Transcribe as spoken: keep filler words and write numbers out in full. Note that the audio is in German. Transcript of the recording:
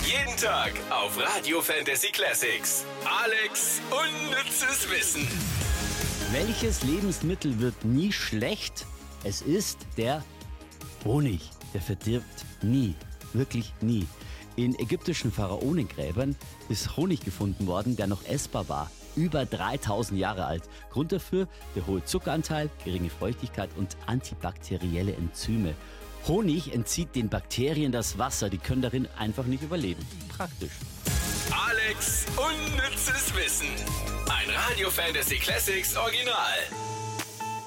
Jeden Tag auf Radio Fantasy Classics. Alex unnützes Wissen. Welches Lebensmittel wird nie schlecht? Es ist der Honig. Der verdirbt nie. Wirklich nie. In ägyptischen Pharaonengräbern ist Honig gefunden worden, der noch essbar war. Über dreitausend Jahre alt. Grund dafür der hohe Zuckeranteil, geringe Feuchtigkeit und antibakterielle Enzyme. Honig entzieht den Bakterien das Wasser, die können darin einfach nicht überleben. Praktisch. Alex unnützes Wissen. Ein Radio Fantasy Classics Original.